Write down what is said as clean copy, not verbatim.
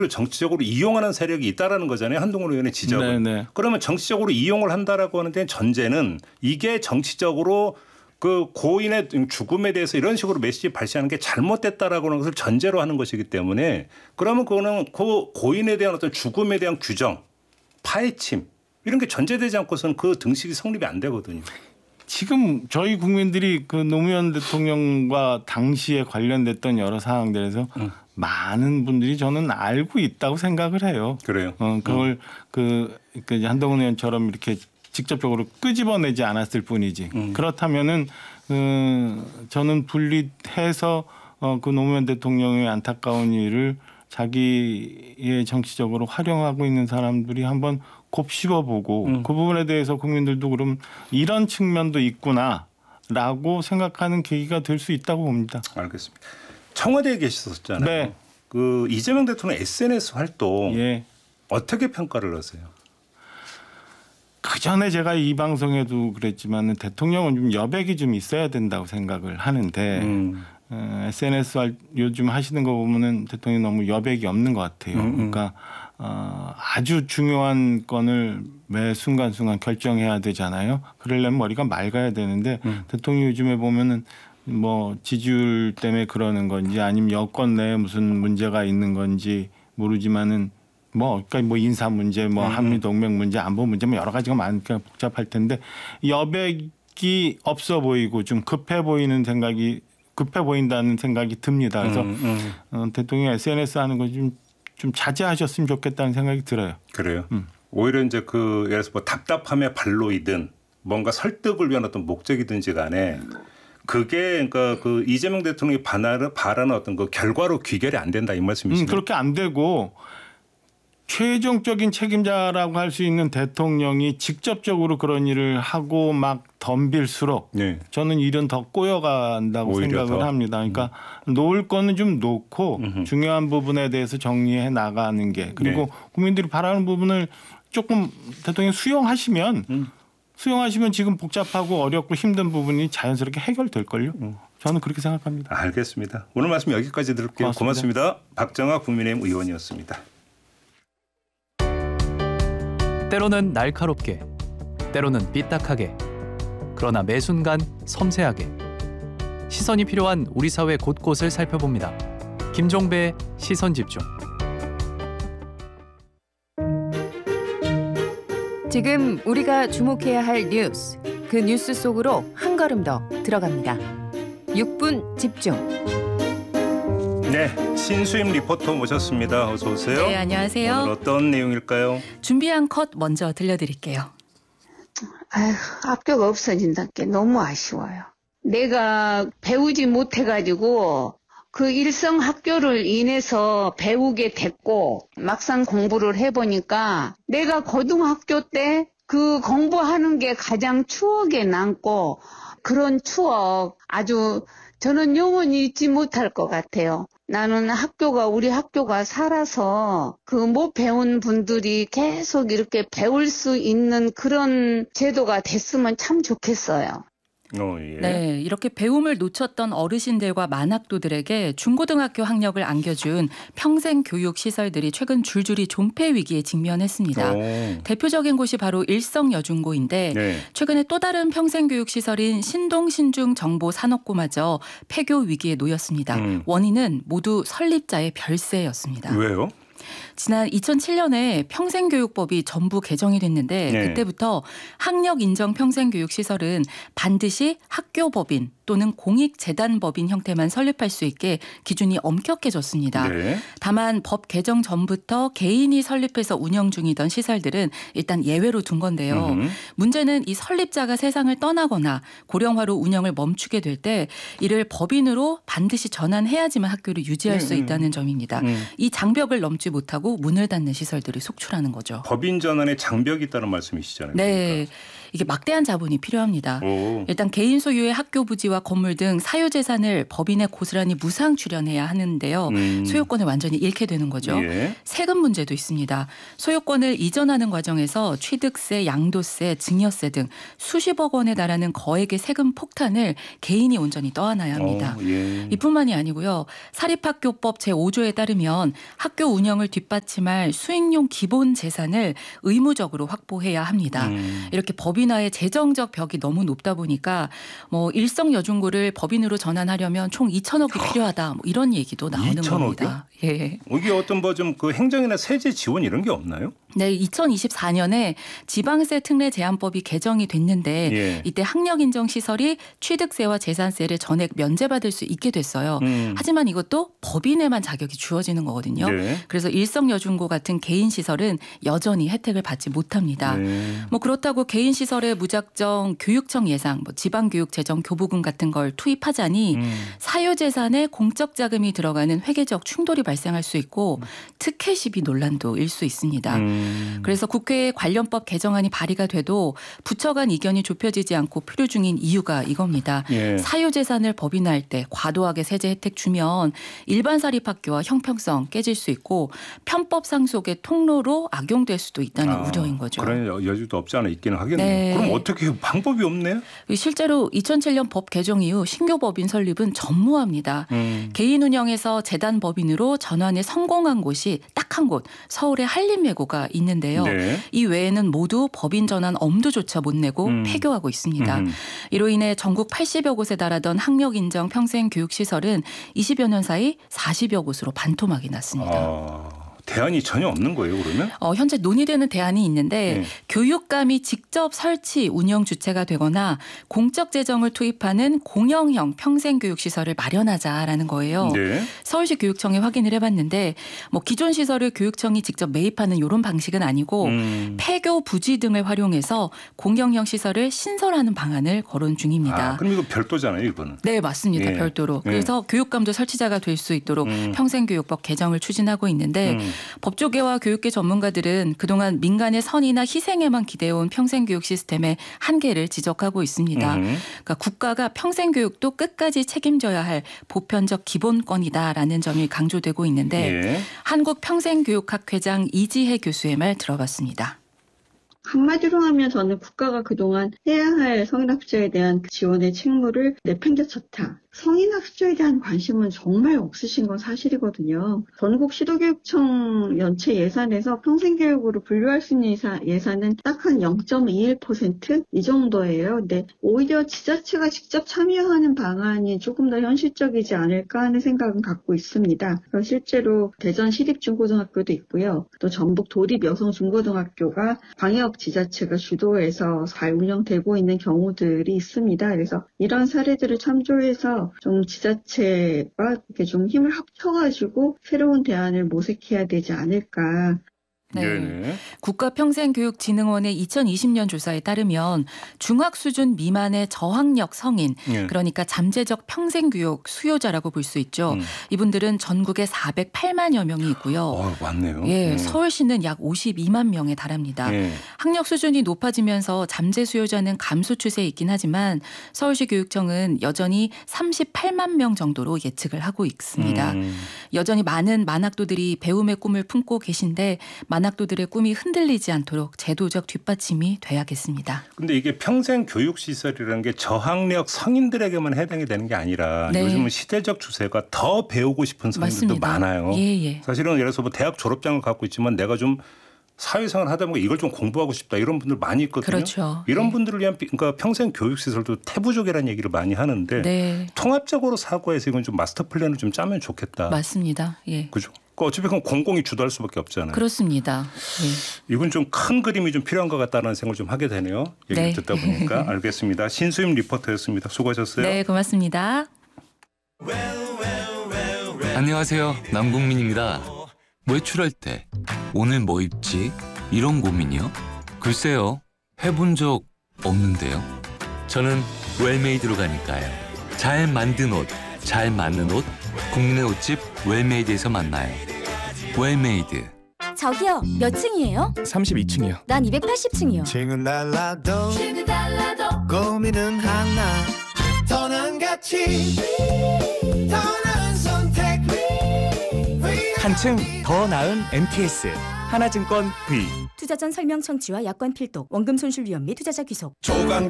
정치적으로 이용하는 세력이 있다라는 거잖아요. 한동훈 의원의 지적은. 네네. 그러면 정치적으로 이용을 한다라고 하는 데 전제는 이게 정치적으로 그 고인의 죽음에 대해서 이런 식으로 메시지 발신하는 게 잘못됐다라고 하는 것을 전제로 하는 것이기 때문에 그러면 그거는 그 고인에 대한 어떤 죽음에 대한 규정, 파헤침 이런 게 전제되지 않고서는 그 등식이 성립이 안 되거든요. 지금 저희 국민들이 그 노무현 대통령과 당시에 관련됐던 여러 사항들에서 많은 분들이 저는 알고 있다고 생각을 해요. 그래요. 그걸 그 한동훈 의원처럼 이렇게 직접적으로 끄집어내지 않았을 뿐이지. 그렇다면은 저는 분리해서 그 노무현 대통령의 안타까운 일을 자기의 정치적으로 활용하고 있는 사람들이 한번 곱씹어보고 그 부분에 대해서 국민들도 그럼 이런 측면도 있구나라고 생각하는 계기가 될 수 있다고 봅니다. 알겠습니다. 청와대에 계셨었잖아요. 네. 그 이재명 대통령 SNS 활동 어떻게 평가를 하세요? 그 전에 제가 이 방송에도 그랬지만 대통령은 좀 여백이 좀 있어야 된다고 생각을 하는데 SNS 요즘 하시는 거 보면은 대통령이 너무 여백이 없는 것 같아요. 그러니까 아주 중요한 건을 매 순간순간 결정해야 되잖아요. 그러려면 머리가 맑아야 되는데 대통령이 요즘에 보면은 뭐 지지율 때문에 그러는 건지 아니면 여권 내에 무슨 문제가 있는 건지 모르지만은 그러니까 인사 문제, 한미 동맹 문제, 안보 문제, 여러 가지가 많으니까 복잡할 텐데 여백이 없어 보이고 좀 급해 보인다는 생각이 듭니다. 그래서 대통령이 SNS 하는 거 좀 자제하셨으면 좋겠다는 생각이 들어요. 그래요. 오히려 이제 예를 들어서 답답함의 발로이든 뭔가 설득을 위한 어떤 목적이든지 간에 그게 그러니까 그 이재명 대통령이 바라는 어떤 그 결과로 귀결이 안 된다 이 말씀이시죠? 그렇게 안 되고. 최종적인 책임자라고 할 수 있는 대통령이 직접적으로 그런 일을 하고 막 덤빌수록 저는 일은 더 꼬여간다고 생각을 합니다. 그러니까 놓을 거는 좀 놓고 중요한 부분에 대해서 정리해 나가는 게 그리고 국민들이 바라는 부분을 조금 대통령이 수용하시면 지금 복잡하고 어렵고 힘든 부분이 자연스럽게 해결될걸요. 저는 그렇게 생각합니다. 알겠습니다. 오늘 말씀 여기까지 들을게요. 고맙습니다. 박정아 국민의힘 의원이었습니다. 때로는 날카롭게, 때로는 삐딱하게, 그러나 매 순간 섬세하게 시선이 필요한 우리 사회 곳곳을 살펴봅니다. 김종배의 시선집중. 지금 우리가 주목해야 할 뉴스, 그 뉴스 속으로 한 걸음 더 들어갑니다. 6분 집중. 네, 신수임 리포터 모셨습니다. 어서 오세요. 네, 안녕하세요. 오늘 어떤 내용일까요? 준비한 컷 먼저 들려드릴게요. 아휴, 학교가 없어진다는 게 너무 아쉬워요. 내가 배우지 못해가지고 그 일성 학교를 인해서 배우게 됐고 막상 공부를 해보니까 내가 고등학교 때 그 공부하는 게 가장 추억에 남고 그런 추억 아주 저는 영원히 잊지 못할 것 같아요. 나는 우리 학교가 살아서 그 못 배운 분들이 계속 이렇게 배울 수 있는 그런 제도가 됐으면 참 좋겠어요. 네, 이렇게 배움을 놓쳤던 어르신들과 만학도들에게 중고등학교 학력을 안겨준 평생교육시설들이 최근 줄줄이 존폐 위기에 직면했습니다. 대표적인 곳이 바로 일성여중고인데 최근에 또 다른 평생교육시설인 신동 신중정보산업고마저 폐교 위기에 놓였습니다. 원인은 모두 설립자의 별세였습니다. 왜요? 지난 2007년에 평생교육법이 전부 개정이 됐는데 그때부터 학력 인정 평생교육시설은 반드시 학교법인 또는 공익재단법인 형태만 설립할 수 있게 기준이 엄격해졌습니다. 다만 법 개정 전부터 개인이 설립해서 운영 중이던 시설들은 일단 예외로 둔 건데요. 문제는 이 설립자가 세상을 떠나거나 고령화로 운영을 멈추게 될 때 이를 법인으로 반드시 전환해야지만 학교를 유지할 수 있다는 점입니다. 이 장벽을 넘지 못하고 그리고 문을 닫는 시설들이 속출하는 거죠. 법인 전환에 장벽이 있다는 말씀이시잖아요. 네. 그러니까. 이게 막대한 자본이 필요합니다. 오. 일단 개인 소유의 학교 부지와 건물 등 사유재산을 법인에 고스란히 무상 출연해야 하는데요. 소유권을 완전히 잃게 되는 거죠. 예. 세금 문제도 있습니다. 소유권을 이전하는 과정에서 취득세, 양도세, 증여세 등 수십억 원에 달하는 거액의 세금 폭탄을 개인이 온전히 떠안아야 합니다. 예. 이뿐만이 아니고요. 사립학교법 제5조에 따르면 학교 운영을 뒷받침할 수익용 기본 재산을 의무적으로 확보해야 합니다. 이렇게 법인화의 재정적 벽이 너무 높다 보니까 일성여중고를 법인으로 전환하려면 총 2천억이 필요하다. 이런 얘기도 나오는 2천억이요? 겁니다. 예. 이게 어떤 좀 그 행정이나 세제 지원 이런 게 없나요? 네, 2024년에 지방세 특례 제한법이 개정이 됐는데 예. 이때 학력인정 시설이 취득세와 재산세를 전액 면제받을 수 있게 됐어요. 하지만 이것도 법인에만 자격이 주어지는 거거든요. 네. 그래서 일성여중고 같은 개인 시설은 여전히 혜택을 받지 못합니다. 네. 그렇다고 개인 시설에 무작정 교육청 예상, 지방교육재정교부금 같은 걸 투입하자니 사유재산에 공적 자금이 들어가는 회계적 충돌이 발생할 수 있고 특혜 시비 논란도 일 수 있습니다. 그래서 국회에 관련법 개정안이 발의가 돼도 부처 간 이견이 좁혀지지 않고 표류 중인 이유가 이겁니다. 예. 사유재산을 법인화할 때 과도하게 세제 혜택 주면 일반 사립학교와 형평성 깨질 수 있고 편법 상속의 통로로 악용될 수도 있다는 우려인 거죠. 그런 여지도 없지 않아 있기는 하겠네요. 네. 그럼 어떻게 방법이 없네요? 실제로 2007년 법 개정 이후 신규 법인 설립은 전무합니다. 개인 운영에서 재단 법인으로 전환에 성공한 곳이 딱 한 곳, 서울의 한림예고가 있는데요. 네. 이 외에는 모두 법인 전환 엄두조차 못 내고 폐교하고 있습니다. 이로 인해 전국 80여 곳에 달하던 학력인정 평생교육시설은 20여 년 사이 40여 곳으로 반토막이 났습니다. 대안이 전혀 없는 거예요, 그러면? 현재 논의되는 대안이 있는데 네. 교육감이 직접 설치, 운영 주체가 되거나 공적 재정을 투입하는 공영형 평생교육시설을 마련하자라는 거예요. 네. 서울시 교육청에 확인을 해봤는데 기존 시설을 교육청이 직접 매입하는 이런 방식은 아니고 폐교 부지 등을 활용해서 공영형 시설을 신설하는 방안을 거론 중입니다. 그럼 이거 별도잖아요, 이거는. 네, 맞습니다. 예. 별도로. 그래서 교육감도 설치자가 될 수 있도록 평생교육법 개정을 추진하고 있는데 법조계와 교육계 전문가들은 그동안 민간의 선의나 희생에만 기대해온 평생교육 시스템의 한계를 지적하고 있습니다. 그러니까 국가가 평생교육도 끝까지 책임져야 할 보편적 기본권이다라는 점이 강조되고 있는데 예. 한국평생교육학 회장 이지혜 교수의 말 들어봤습니다. 한마디로 하면 저는 국가가 그동안 해야 할 성인학습자에 대한 지원의 책무를 내팽개쳤다. 성인학습자에 대한 관심은 정말 없으신 건 사실이거든요. 전국 시도교육청 연체 예산에서 평생교육으로 분류할 수 있는 예산은 딱 한 0.21% 이 정도예요. 근데 오히려 지자체가 직접 참여하는 방안이 조금 더 현실적이지 않을까 하는 생각은 갖고 있습니다. 실제로 대전 시립중고등학교도 있고요. 또 전북 도립여성중고등학교가 방역 지자체가 주도해서 잘 운영되고 있는 경우들이 있습니다. 그래서 이런 사례들을 참조해서 좀 지자체가 이렇게 좀 힘을 합쳐가지고 새로운 대안을 모색해야 되지 않을까. 네. 국가평생교육진흥원의 2020년 조사에 따르면 중학 수준 미만의 저학력 성인, 그러니까 잠재적 평생교육 수요자라고 볼 수 있죠. 이분들은 전국에 408만여 명이 있고요. 많네요. 예, 서울시는 약 52만 명에 달합니다. 학력 수준이 높아지면서 잠재 수요자는 감소 추세에 있긴 하지만 서울시 교육청은 여전히 38만 명 정도로 예측을 하고 있습니다. 여전히 많은 만학도들이 배움의 꿈을 품고 계신데 만학도들의 꿈이 흔들리지 않도록 제도적 뒷받침이 돼야겠습니다. 그런데 이게 평생교육시설이라는 게 저학력 성인들에게만 해당이 되는 게 아니라 요즘은 시대적 추세가 더 배우고 싶은 성인들도 맞습니다. 많아요. 예. 사실은 예를 들어서 대학 졸업장을 갖고 있지만 내가 좀 사회생활 하다 보니까 이걸 좀 공부하고 싶다 이런 분들 많이 있거든요. 그렇죠. 이런 분들을 위한 그러니까 평생교육시설도 태부족이라는 얘기를 많이 하는데 통합적으로 사고해서 이건 좀 마스터 플랜을 좀 짜면 좋겠다. 맞습니다. 예. 그죠. 어차피 그럼 공공이 주도할 수밖에 없잖아요. 그렇습니다. 이건 좀 큰 그림이 좀 필요한 것 같다는 생각을 좀 하게 되네요. 얘기를 듣다 보니까. 알겠습니다. 신수임 리포터였습니다. 수고하셨어요. 네, 고맙습니다. 안녕하세요. 남궁민입니다. 외출할 때 오늘 뭐 입지? 이런 고민이요? 글쎄요. 해본 적 없는데요. 저는 웰메이드로 가니까요. 잘 만든 옷, 잘 맞는 옷, 국민의 옷집 웰메이드에서 만나요. 웰메이드. 저기요, 몇 층이에요? 32층이요. 난 280층이요. 층은 달라도 고민은 하나. 더 나은 가치, 더 나은 선택. 한층 더 나은 MTS 하나증권 V. 투자 전 설명 청취와 약관 필독, 원금 손실 위험 및 투자자 귀속. 조강